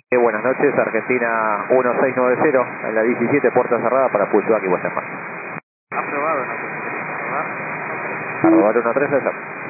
Buenas noches, Argentina 1690, en la 17, puerta cerrada para Puyuac y Guatemala. Aprobado, no sé si querés Arrobar 13,